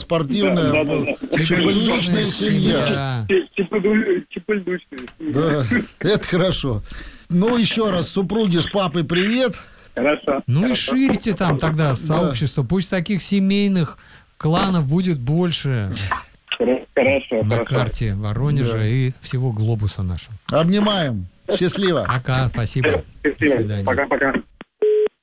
спортивная, чепыльдучная семья. Чепыльдучная. Да, это хорошо. Ну, еще раз, супруге с папой привет. Хорошо. Ну и ширьте там тогда сообщество. Пусть таких семейных кланов будет больше Хорошо. на карте Воронежа и всего глобуса нашего. Обнимаем. Счастливо. Пока, спасибо. До свидания. Пока-пока.